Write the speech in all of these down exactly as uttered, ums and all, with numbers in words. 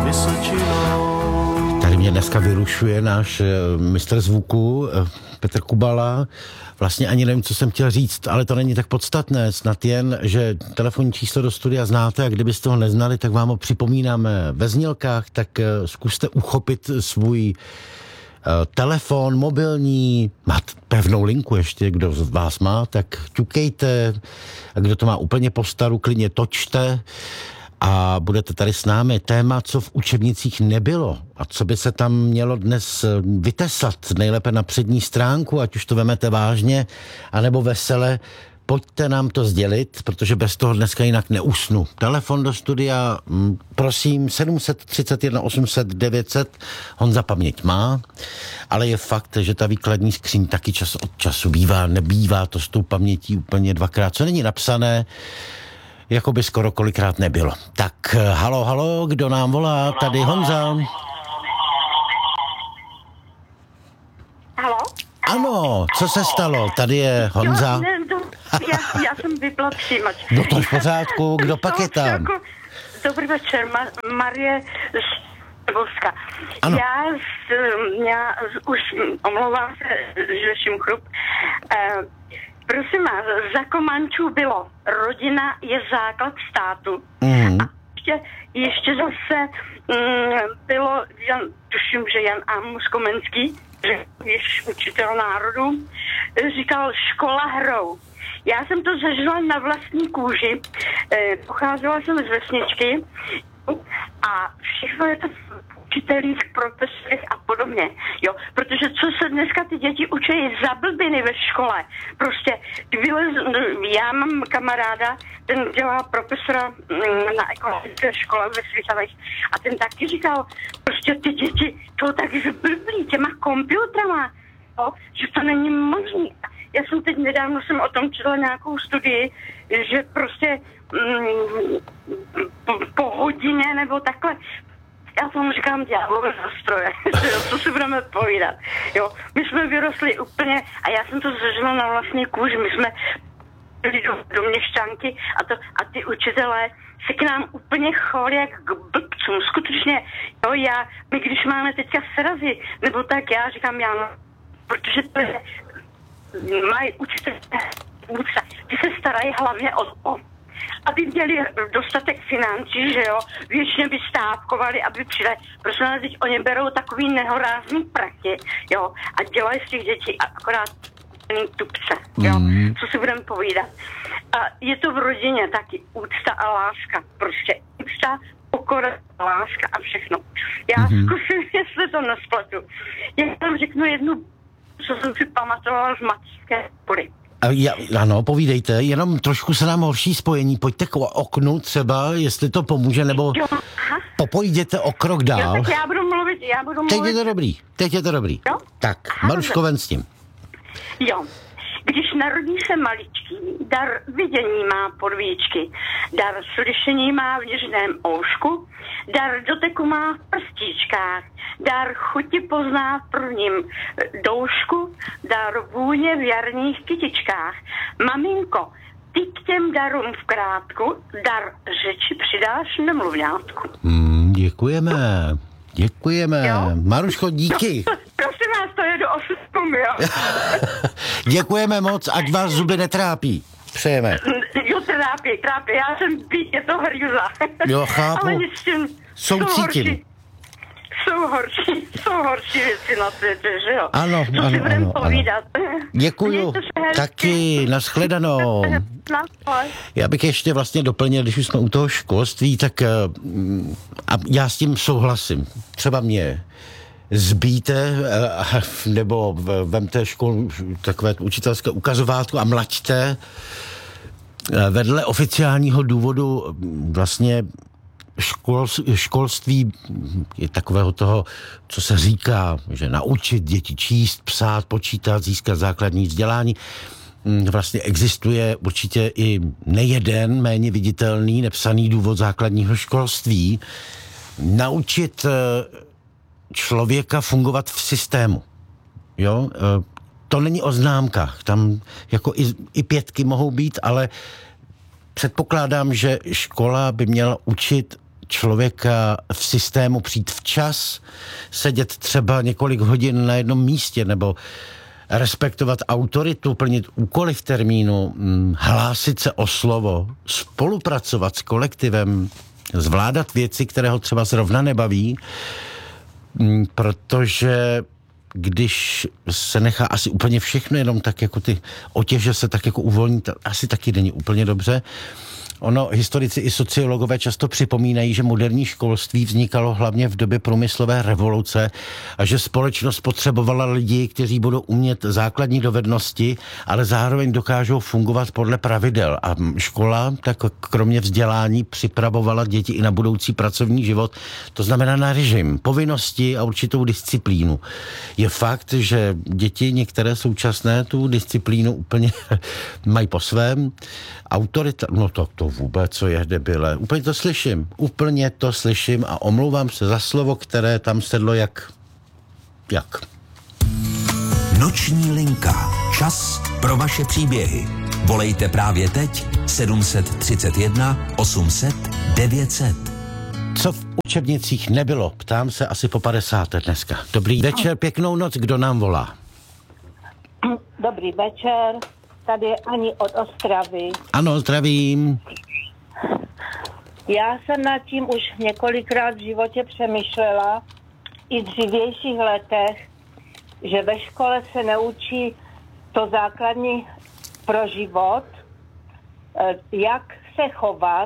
Vysočinou. Tady mě dneska vyrušuje náš mistr zvuku Petr Kubala. Vlastně ani nevím, co jsem chtěl říct, ale to není tak podstatné. Snad jen, že telefonní číslo do studia znáte a kdybyste ho neznali, tak vám ho připomínáme ve znělkách, tak zkuste uchopit svůj telefon, mobilní, máte pevnou linku ještě, kdo z vás má, tak ťukejte, a kdo to má úplně po staru, klidně točte a budete tady s námi. Téma, co v učebnicích nebylo a co by se tam mělo dnes vytesat, nejlépe na přední stránku, ať už to vemete vážně, anebo vesele, pojďte nám to sdělit, protože bez toho dneska jinak neusnu. Telefon do studia, prosím, sedm tři jedna osm set devět set, Honza paměť má, ale je fakt, že ta výkladní skříň taky čas od času bývá, nebývá to s tou pamětí úplně dvakrát, co není napsané, jako by skoro kolikrát nebylo. Tak, halo, halo, kdo nám volá? Tady Honza. Halo? Ano, co se stalo? Tady je Honza. Jo, ne, to, já, já jsem vypla přijímač. No to v pořádku, kdo pak je tam? Dobrý večer, Ma- Marie z Boska. Ano. Já, z, já z, už omlouvám se, že ším chrup. Uh, prosím vás, za Komančů bylo rodina je základ státu. Mm. A ještě, ještě zase mm, bylo, Jan, tuším, že Jan Amos Komenský, že již učitel národu, říkal škola hrou. Já jsem to zažila na vlastní kůži, e, pocházela jsem z vesničky a všechno je to v učitelích, profesorech a podobně, jo, protože co se dneska ty děti učí za blbiny ve škole, prostě, vylez, já mám kamaráda, ten dělá profesora na ekonomické škole ve Svitavech a ten taky říkal, prostě ty děti jsou tak zblblí těma komputrama, jo, že to není možné. Já jsem teď nedávno jsem o tom četla nějakou studii, že prostě mm, po, po hodině nebo takhle, já tomu říkám ďáblové nástroje, co si budeme povídat. Jo, my jsme vyrostli úplně, a já jsem to zažila na vlastní kůži, my jsme byli do, do měšťanky a, to, a ty učitelé se k nám úplně chovali jak k blbcům, skutečně, jo, já, my když máme teďka srazy, nebo tak já říkám, já, no, protože to je, mají učitelé, ty se starají hlavně o to, aby měli dostatek financí, že jo, většině by stávkovali, aby přidali, prostě nás teď oni berou takový nehorázný prachy, jo, a dělají z těch dětí akorát tupce, jo, mm. co si budeme povídat. A je to v rodině taky úcta a láska, prostě úcta, pokora, láska a všechno. Já mm-hmm. zkusím, jestli to nespletu. Já vám řeknu jednu, co jsem si pamatovala z mateřské školy. Ja, ano, povídejte, jenom trošku se nám horší spojení, pojďte k oknu třeba, jestli to pomůže, nebo popojděte o krok dál. Jo, tak já budu mluvit, já budu mluvit. Teď je to dobrý, teď je to dobrý. Jo? Tak, Maruško, ven s tím. Jo, když narodí se maličký, dar vidění má podvíčky, dar slyšení má v něžném oušku, dar doteku má v prstíčkách, dar chuti pozná v prvním doušku, dar vůně v jarních kytičkách. Maminko, ty k těm darům v krátku, dar řeči přidáš nemluvňátku. Hmm, děkujeme, děkujeme. Jo? Maruško, díky. No, prosím vás, to je do osm, jo. Děkujeme moc, ať vás zuby netrápí. Přejeme. Jo, trápí, trápí, já jsem být, je to hrůza. Jo, chápu. Ale nic s tím, soucítím. Jsou horší, jsou horší věci na světě, že jo? Ano, co ano, si budeme ano, dělat. Děkuju, taky, nashledanou. Já bych ještě vlastně doplnil, když už jsme u toho školství, tak a já s tím souhlasím. Třeba mě zbíte, nebo vemte školu, takové učitelské ukazovátko a mlaďte. Vedle oficiálního důvodu vlastně škol, školství je takového toho, co se říká, že naučit děti číst, psát, počítat, získat základní vzdělání. Vlastně existuje určitě i nejeden méně viditelný, nepsaný důvod základního školství. Naučit člověka fungovat v systému. Jo? To není o známkách. Tam jako i, i pětky mohou být, ale předpokládám, že škola by měla učit člověka v systému přijít včas, sedět třeba několik hodin na jednom místě, nebo respektovat autoritu, plnit úkoly v termínu, hlásit se o slovo, spolupracovat s kolektivem, zvládat věci, které ho třeba zrovna nebaví, protože když se nechá asi úplně všechno, jenom tak jako ty otěže se tak jako uvolní, to asi taky není úplně dobře. Ono, historici i sociologové často připomínají, že moderní školství vznikalo hlavně v době průmyslové revoluce a že společnost potřebovala lidi, kteří budou umět základní dovednosti, ale zároveň dokážou fungovat podle pravidel. A škola, tak kromě vzdělání, připravovala děti i na budoucí pracovní život, to znamená na režim, povinnosti a určitou disciplínu. Je fakt, že děti některé současné tu disciplínu úplně mají po svém. Autorita, no to, to vůbec, co je debile. Úplně to slyším, úplně to slyším a omlouvám se za slovo, které tam sedlo jak... jak? Noční linka. Čas pro vaše příběhy. Volejte právě teď sedm set třicet jedna osm set devět set. Co v učebnicích nebylo? Ptám se asi po padesáté dneska. Dobrý večer, pěknou noc, kdo nám volá? Dobrý večer, tady je Ani od Ostravy. Ano, zdravím. Já jsem nad tím už několikrát v životě přemýšlela, i v dřívějších letech, že ve škole se neučí to základní pro život, jak se chovat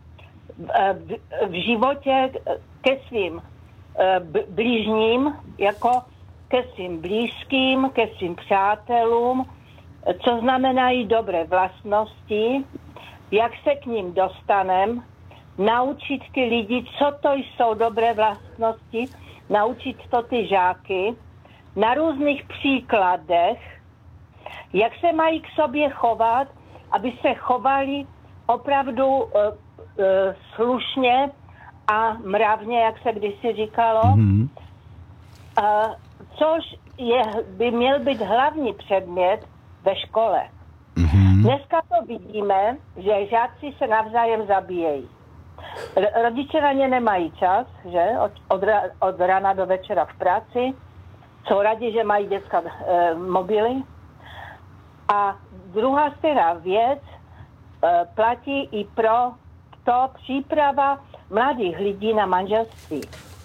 v životě ke svým blížním, jako ke svým blízkým, ke svým přátelům, co znamenají dobré vlastnosti, jak se k ním dostaneme, naučit ty lidi, co to jsou dobré vlastnosti, naučit to ty žáky na různých příkladech, jak se mají k sobě chovat, aby se chovali opravdu uh, uh, slušně a mravně, jak se kdysi říkalo, mm-hmm. uh, což je, by měl být hlavní předmět ve škole. Mm-hmm. Dneska to vidíme, že žáci se navzájem zabíjejí. Rodiče na ně nemají čas, že? Od, od, od rána do večera v práci. Jsou rádi, že mají děcka e, mobily. A druhá stejná věc e, platí i pro to příprava mladých lidí na manželství.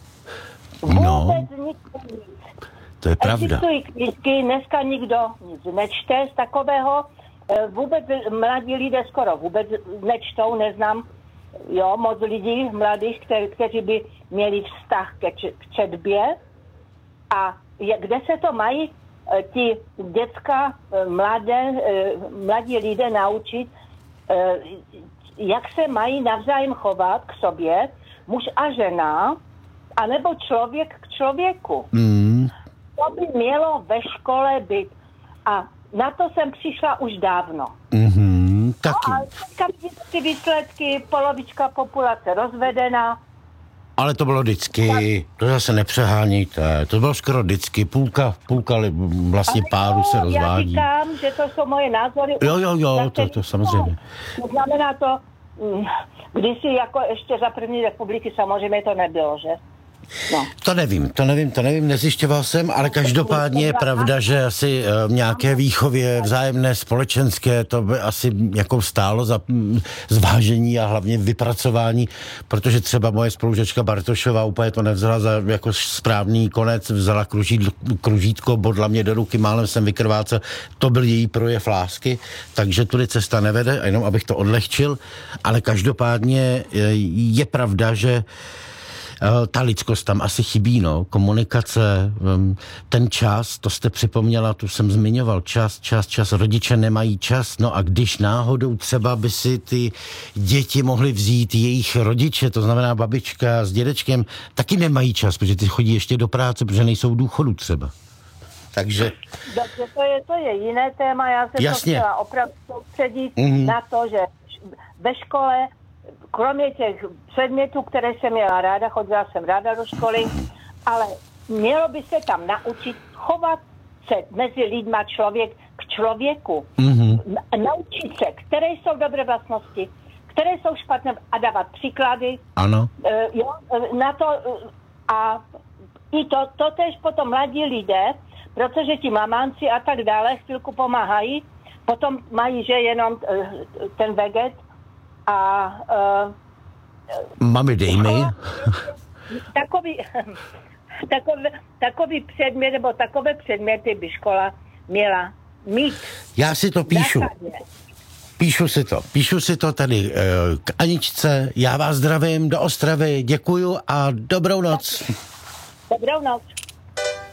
Vůbec no, nic. to je pravda. Existují knížky, dneska nikdo nic nečte z takového. E, vůbec mladí lidé skoro vůbec nečtou, neznám jo, moc lidí mladých, kteří, kteří by měli vztah ke č- k četbě. A je, kde se to mají e, ti děcka, e, mladé, e, mladí lidé naučit, e, jak se mají navzájem chovat k sobě, muž a žena, anebo člověk k člověku. Mm. To by mělo ve škole být. A na to jsem přišla už dávno. Mm-hmm, taky. No a teďka vidíte ty výsledky, polovička populace rozvedená. Ale to bylo vždycky, to zase nepřehánějte, to bylo skoro vždycky, půlka, půlka vlastně páru se rozvádí. Já říkám, že to jsou moje názory. Jo, jo, jo, to, to samozřejmě. To znamená to, kdysi jako ještě za první republiky samozřejmě to nebylo, že? No. To nevím, to nevím, to nevím, nezjišťoval jsem, ale každopádně je pravda, že asi uh, nějaké výchově vzájemné společenské, to by asi jako stálo za mm, zvážení a hlavně vypracování, protože třeba moje spolužačka Bartošová úplně to nevzala za jako správný konec, vzala kružít, kružítko, bodla mě do ruky, málem jsem vykrvácel, to byl její projev lásky, takže tudy cesta nevede, a jenom abych to odlehčil, ale každopádně je, je pravda, že ta lidskost tam asi chybí, no, komunikace, ten čas, to jste připomněla, tu jsem zmiňoval, čas, čas, čas, rodiče nemají čas, no a když náhodou třeba by si ty děti mohly vzít jejich rodiče, to znamená babička s dědečkem, taky nemají čas, protože ty chodí ještě do práce, protože nejsou v důchodu třeba. Takže... Dobře, to je, to je jiné téma, já se Jasně. to chtěla opravdu soustředit mm-hmm. na to, že ve škole kromě těch předmětů, které jsem měla ráda, chodila jsem ráda do školy, ale mělo by se tam naučit chovat se mezi lidma člověk k člověku. Mm-hmm. Naučit se, které jsou dobré vlastnosti, které jsou špatné, a dávat příklady. Ano. Jo, na to a i to, to tež potom mladí lidé, protože ti mamánci a tak dále chvilku pomáhají, potom mají, že jenom ten veget a uh, mami, dej mi. Takový, takový, takový předmět, nebo takové předměty by škola měla mít. Já si to píšu. Píšu si to. Píšu si to tady k Aničce. Já vás zdravím do Ostravy. Děkuju a dobrou noc. Dobrou noc.